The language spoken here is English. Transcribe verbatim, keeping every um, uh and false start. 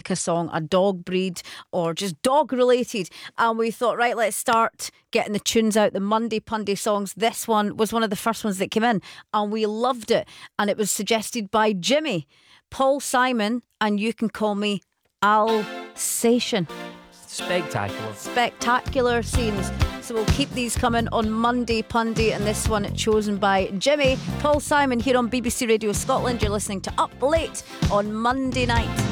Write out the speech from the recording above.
pick a song, a dog breed or just dog related. And we thought, right, let's start getting the tunes out, the Monday Punday songs. This one was one of the first ones that came in and we loved it. And it was suggested by Jimmy, Paul Simon, and You Can Call Me Alsatian. Spectacular. Spectacular scenes. So we'll keep these coming on Monday Punday, and this one chosen by Jimmy, Paul Simon, here on B B C Radio Scotland. You're listening to Up Late on Monday night.